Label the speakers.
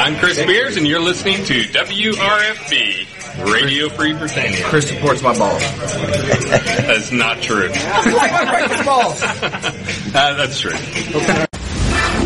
Speaker 1: I'm Chris Spears, and you're listening to WRFB, Radio Free Britannia.
Speaker 2: Chris supports my balls.
Speaker 1: That's not true.
Speaker 2: Balls.
Speaker 1: That's true.
Speaker 2: Okay.